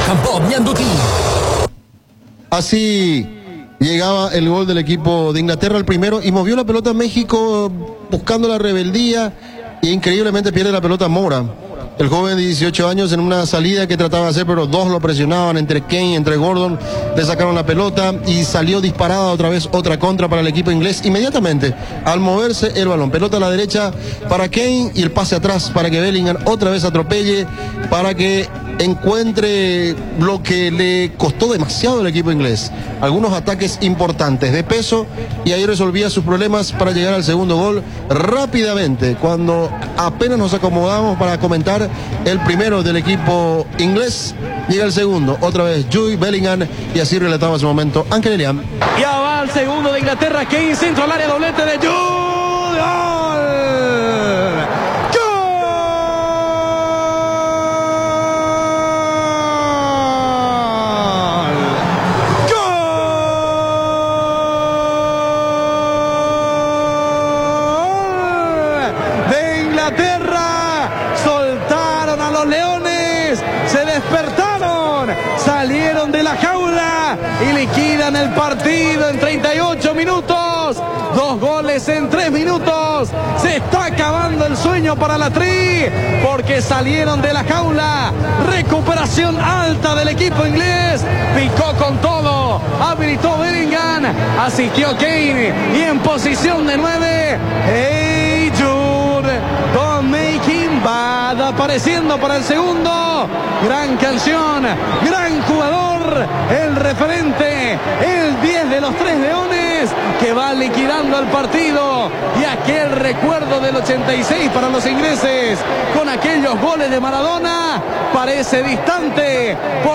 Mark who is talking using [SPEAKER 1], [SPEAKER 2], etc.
[SPEAKER 1] Así llegaba el gol del equipo de Inglaterra, el primero, y movió la pelota México buscando la rebeldía, e increíblemente pierde la pelota Mora, el joven de 18 años, en una salida que trataba de hacer, pero dos lo presionaban, entre Kane, entre Gordon, le sacaron la pelota y salió disparada otra vez, otra contra para el equipo inglés. Inmediatamente, al moverse el balón, pelota a la derecha para Kane y el pase atrás para que Bellingham otra vez atropelle, para que encuentre lo que le costó demasiado al equipo inglés, algunos ataques importantes de peso, y ahí resolvía sus problemas para llegar al segundo gol rápidamente, cuando apenas nos acomodamos para comentar el primero del equipo inglés. Llega el segundo, otra vez Jude Bellingham, y así relataba su momento Ángel Elian.
[SPEAKER 2] Ya va el segundo de Inglaterra, Kane, centro al área, doblete de Jude, ¡gol! Soltaron a los leones, se despertaron, salieron de la jaula y liquidan el partido en 38 minutos. 2 goles en 3 minutos. Se está acabando el sueño para la Tri, porque salieron de la jaula. Recuperación alta del equipo inglés. Picó con todo, habilitó Bellingham, asistió Kane, y en posición de 9, hey Jude, don't make him bad, apareciendo para el segundo. Gran canción, gran jugador, el referente, el 10 de los 3 leones, que va liquidando el partido. Y aquel recuerdo del 86 para los ingleses, con aquellos goles de Maradona, parece distante.